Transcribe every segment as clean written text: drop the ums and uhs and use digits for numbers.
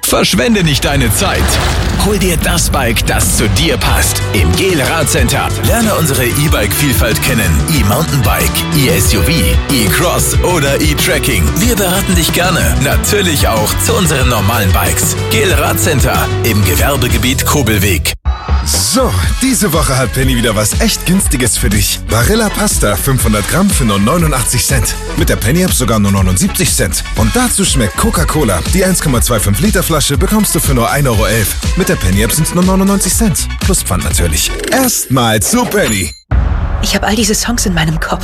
Verschwende nicht deine Zeit. Hol dir das Bike, das zu dir passt. Im GEL Radcenter. Lerne unsere E-Bike-Vielfalt kennen. E-Mountainbike, E-SUV, E-Cross oder E-Trekking. Wir beraten dich gerne. Natürlich auch zu unseren normalen Bikes. GEL Radcenter im Gewerbegebiet Kobelweg. So, diese Woche hat Penny wieder was echt Günstiges für dich. Barilla Pasta 500 Gramm für nur 89 Cent. Mit der Penny-App sogar nur 79 Cent. Und dazu schmeckt Coca-Cola. Die 1,25 Liter Flasche bekommst du für nur 1,11 Euro. Mit der Penny-App sind es nur 99 Cent. Plus Pfand natürlich. Erstmal zu Penny. Ich habe all diese Songs in meinem Kopf.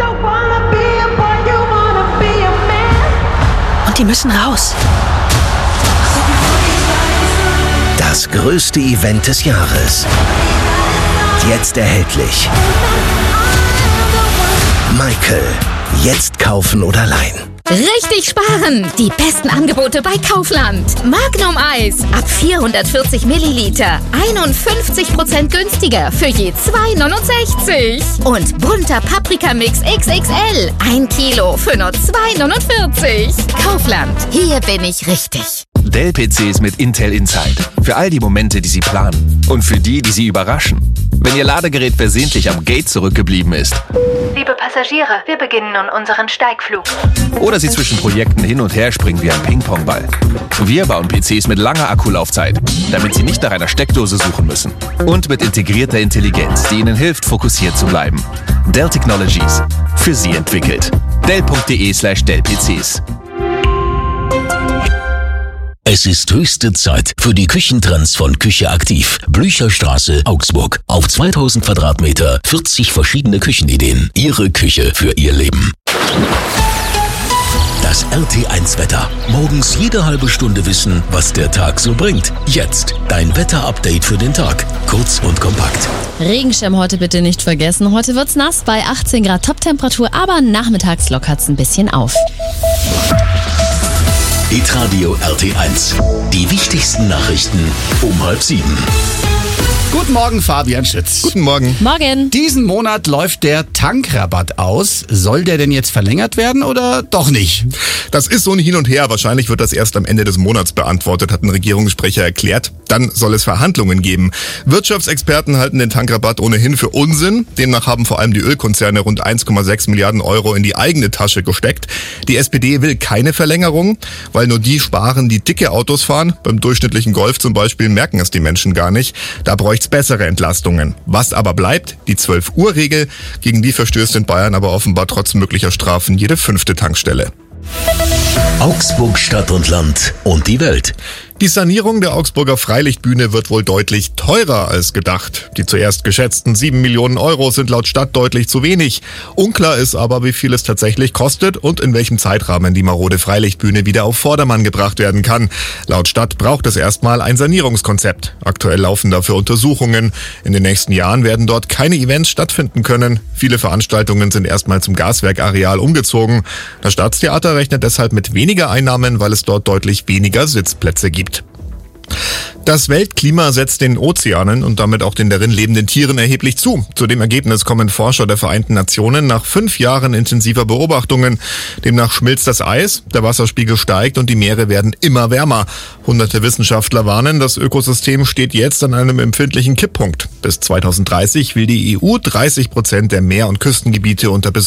Und die müssen raus. Das größte Event des Jahres. Jetzt erhältlich. Michael. Jetzt kaufen oder leihen. Richtig sparen! Die besten Angebote bei Kaufland. Magnum Eis ab 440 Milliliter. 51% günstiger für je 2,69. Und bunter Paprikamix XXL. 1 Kilo für nur 2,49. Kaufland. Hier bin ich richtig. Dell-PCs mit Intel Inside. Für all die Momente, die Sie planen. Und für die, die Sie überraschen. Wenn Ihr Ladegerät versehentlich am Gate zurückgeblieben ist. Liebe Passagiere, wir beginnen nun unseren Steigflug. Oder Sie zwischen Projekten hin und her springen wie ein Ping-Pong-Ball. Wir bauen PCs mit langer Akkulaufzeit, damit Sie nicht nach einer Steckdose suchen müssen. Und mit integrierter Intelligenz, die Ihnen hilft, fokussiert zu bleiben. Dell Technologies. Für Sie entwickelt. Dell.de/Dell-PCs. Es ist höchste Zeit für die Küchentrends von Küche Aktiv. Blücherstraße, Augsburg. Auf 2000 Quadratmeter, 40 verschiedene Küchenideen. Ihre Küche für Ihr Leben. Das RT1-Wetter. Morgens jede halbe Stunde wissen, was der Tag so bringt. Jetzt dein Wetter-Update für den Tag. Kurz und kompakt. Regenschirm heute bitte nicht vergessen. Heute wird's nass bei 18 Grad Toptemperatur, aber nachmittags lockert's ein bisschen auf. Hitradio RT1. Die wichtigsten Nachrichten um 6:30. Guten Morgen, Fabian Schütz. Guten Morgen. Morgen. Diesen Monat läuft der Tankrabatt aus. Soll der denn jetzt verlängert werden oder doch nicht? Das ist so ein Hin und Her. Wahrscheinlich wird das erst am Ende des Monats beantwortet, hat ein Regierungssprecher erklärt. Dann soll es Verhandlungen geben. Wirtschaftsexperten halten den Tankrabatt ohnehin für Unsinn. Demnach haben vor allem die Ölkonzerne rund 1,6 Milliarden Euro in die eigene Tasche gesteckt. Die SPD will keine Verlängerung, weil nur die sparen, die dicke Autos fahren. Beim durchschnittlichen Golf zum Beispiel merken es die Menschen gar nicht. Da bräuchte es bessere Entlastungen. Was aber bleibt? Die 12-Uhr-Regel. Gegen die verstößt in Bayern aber offenbar trotz möglicher Strafen jede 5. Tankstelle. Augsburg, Stadt und Land und die Welt. Die Sanierung der Augsburger Freilichtbühne wird wohl deutlich teurer als gedacht. Die zuerst geschätzten 7 Millionen Euro sind laut Stadt deutlich zu wenig. Unklar ist aber, wie viel es tatsächlich kostet und in welchem Zeitrahmen die marode Freilichtbühne wieder auf Vordermann gebracht werden kann. Laut Stadt braucht es erstmal ein Sanierungskonzept. Aktuell laufen dafür Untersuchungen. In den nächsten Jahren werden dort keine Events stattfinden können. Viele Veranstaltungen sind erstmal zum Gaswerkareal umgezogen. Das Staatstheater rechnet deshalb mit weniger Einnahmen, weil es dort deutlich weniger Sitzplätze gibt. Das Weltklima setzt den Ozeanen und damit auch den darin lebenden Tieren erheblich zu. Zu dem Ergebnis kommen Forscher der Vereinten Nationen nach 5 Jahren intensiver Beobachtungen. Demnach schmilzt das Eis, der Wasserspiegel steigt und die Meere werden immer wärmer. Hunderte Wissenschaftler warnen, das Ökosystem steht jetzt an einem empfindlichen Kipppunkt. Bis 2030 will die EU 30% der Meer- und Küstengebiete unter